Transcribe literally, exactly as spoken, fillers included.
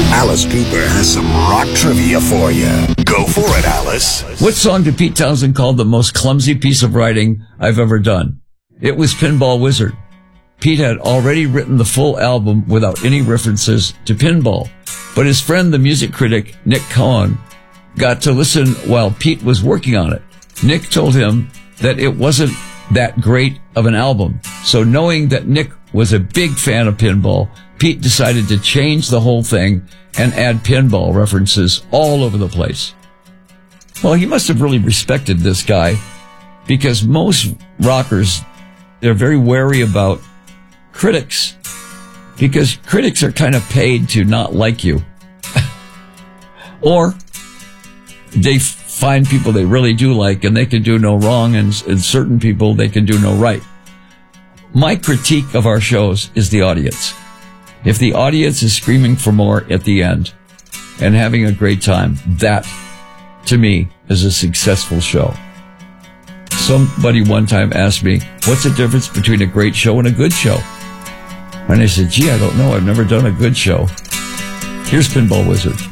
Alice Cooper has some rock trivia for you. Go for it, Alice. What song did Pete Townsend call the most clumsy piece of writing I've ever done? It was Pinball Wizard. Pete had already written the full album without any references to pinball, but his friend, the music critic Nick Cohen, got to listen while Pete was working on it. Nick told him that it wasn't that great of an album, so knowing that Nick was a big fan of pinball, Pete decided to change the whole thing and add pinball references all over the place. Well, he must have really respected this guy, because most rockers, they're very wary about critics, because critics are kind of paid to not like you. Or they find people they really do like, and they can do no wrong, and, and certain people they can do no right. My critique of our shows is the audience. If the audience is screaming for more at the end and having a great time, that, to me, is a successful show. Somebody one time asked me, what's the difference between a great show and a good show? And I said, gee, I don't know. I've never done a good show. Here's Pinball Wizard.